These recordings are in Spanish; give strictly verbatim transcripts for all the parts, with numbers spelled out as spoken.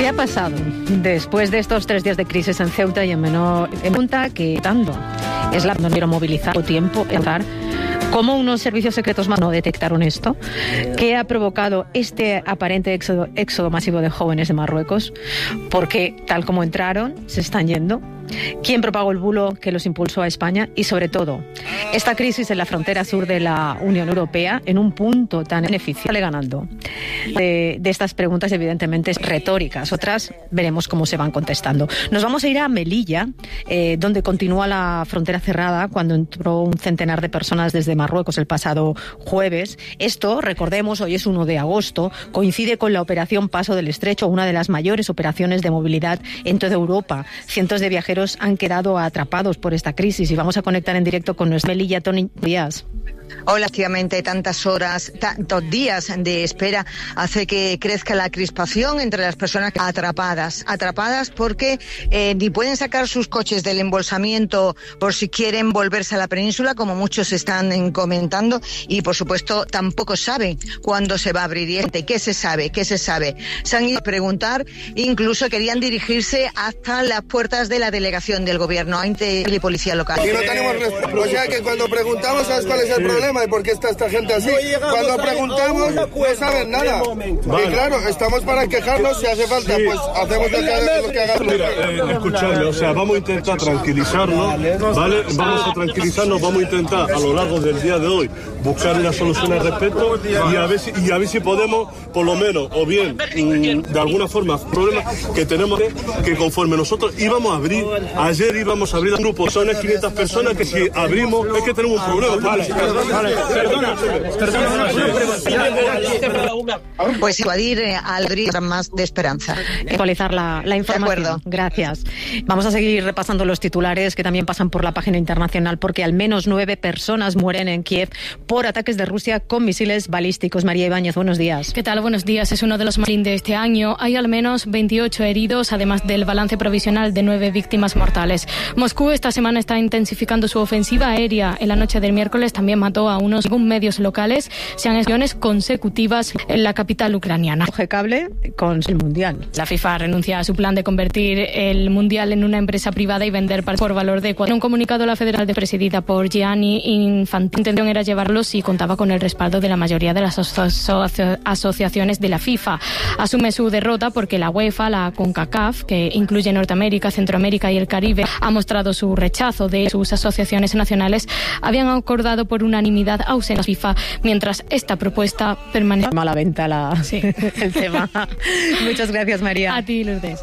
¿Qué ha pasado después de estos tres días de crisis en Ceuta y en Menor? En punta que tanto es la no quiero movilizar o tiempo estar. ¿Cómo unos servicios secretos más no detectaron esto? ¿Qué ha provocado este aparente éxodo, éxodo masivo de jóvenes de Marruecos? Porque tal como entraron, se están yendo. ¿Quién propagó el bulo que los impulsó a España? Y sobre todo, esta crisis en la frontera sur de la Unión Europea, en un punto tan beneficiable ganando. De, de estas preguntas, evidentemente, retóricas. Otras veremos cómo se van contestando. Nos vamos a ir a Melilla, eh, donde continúa la frontera cerrada cuando entró un centenar de personas desde Marruecos el pasado jueves. Esto, recordemos, hoy es uno de agosto, coincide con la operación Paso del Estrecho, una de las mayores operaciones de movilidad en toda Europa. Cientos de viajeros han quedado atrapados por esta crisis y vamos a conectar en directo con nuestra Melilla. Tony Díaz. Hola, efectivamente, tantas horas, tantos días de espera hace que crezca la crispación entre las personas atrapadas. Atrapadas porque eh, ni pueden sacar sus coches del embolsamiento por si quieren volverse a la península, como muchos están comentando, y por supuesto tampoco saben cuándo se va a abrir. ¿Y qué se sabe? ¿Qué se sabe? Se han ido a preguntar, incluso querían dirigirse hasta las puertas de la delegación del gobierno ante la policía local. Y no tenemos respuesta. O sea que cuando preguntamos, ¿sabes cuál es el problema? ¿Y por qué está esta gente así? Cuando preguntamos, no saben nada. Vale. Y claro, estamos para quejarnos, si hace falta, sí. Pues hacemos lo que, lo que hagamos. Mira, eh, escuchadme, o sea, vamos a intentar tranquilizarnos, ¿vale? Vamos a tranquilizarnos, vamos a intentar a lo largo del día de hoy buscar una solución al respecto y a ver si, y a ver si podemos, por lo menos, o bien, de alguna forma, problema que tenemos que conforme nosotros íbamos a abrir, ayer íbamos a abrir un grupo, son quinientas personas que si abrimos, es que tenemos un problema. Vale, vale, perdona, perdona, pues evadir al río más de esperanza. Actualizar la, la información. De acuerdo. Gracias. Vamos a seguir repasando los titulares que también pasan por la página internacional, porque al menos nueve personas mueren en Kiev por ataques de Rusia con misiles balísticos. María Ibáñez, buenos días. ¿Qué tal? Buenos días. Es uno de los más de este año. Hay al menos veintiocho heridos, además del balance provisional de nueve víctimas mortales. Moscú esta semana está intensificando su ofensiva aérea. En la noche del miércoles también mató a unos, según medios locales, sean acciones consecutivas en la capital ucraniana. Coge cable con el Mundial. La FIFA renuncia a su plan de convertir el Mundial en una empresa privada y vender por valor de cuatro. En un comunicado, la federal presidida por Gianni Infantino, la intención era llevarlos y contaba con el respaldo de la mayoría de las aso aso asociaciones de la FIFA. Asume su derrota porque la UEFA, la CONCACAF, que incluye Norteamérica, Centroamérica y el Caribe, ha mostrado su rechazo de sus asociaciones nacionales. Habían acordado por unanimidad ausencia FIFA, mientras esta propuesta permanece. Mala venta la, sí. el tema. Muchas gracias, María. A ti, Lourdes.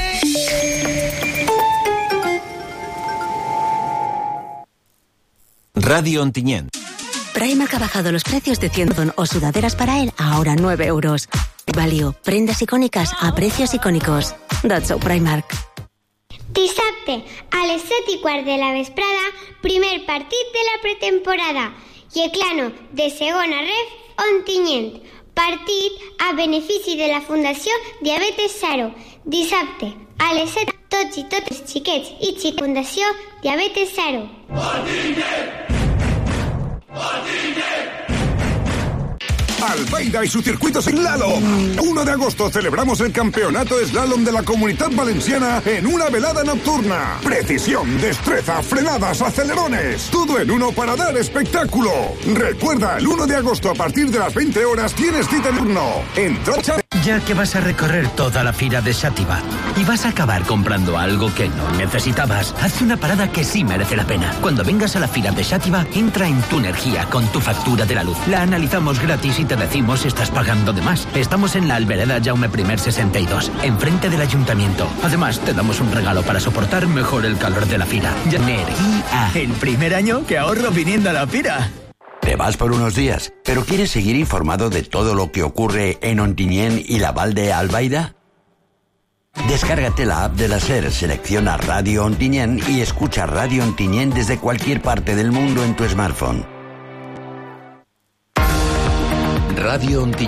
Radio Ontinyent. Primark ha bajado los precios de cien o sudaderas para él a ahora nueve euros. Value, prendas icòniques a precios icònicos. That's so Primark. Dissabte, a les set i quart de la vesprada, primer partit de la pretemporada. Yeclano, de segona ref, Ontinyent. Partit a benefici de la Fundació Diabetes Zero. Dissabte, a les set, tots i totes xiquets i xiques, Fundació Diabetes Zero. Ontinyent! Ontinyent! Albaida y su circuito slalom. uno de agosto celebramos el campeonato slalom de la Comunitat Valenciana en una velada nocturna. Precisión, destreza, frenadas, acelerones. Todo en uno para dar espectáculo. Recuerda, el uno de agosto a partir de las veinte horas tienes cita en uno. En Trocha. Ya que vas a recorrer toda la fira de Xàtiva y vas a acabar comprando algo que no necesitabas, haz una parada que sí merece la pena. Cuando vengas a la fira de Xàtiva, entra en Tu Energía con tu factura de la luz. La analizamos gratis y te decimos si estás pagando de más. Estamos en la Albereda Jaume I sesenta y dos, enfrente del ayuntamiento. Además, te damos un regalo para soportar mejor el calor de la fira. Energía. El primer año que ahorro viniendo a la fira. Te vas por unos días, pero ¿quieres seguir informado de todo lo que ocurre en Ontinyent y la Val de Albaida? Descárgate la app de la SER, selecciona Radio Ontinyent y escucha Radio Ontinyent desde cualquier parte del mundo en tu smartphone. Radio Ontinyent.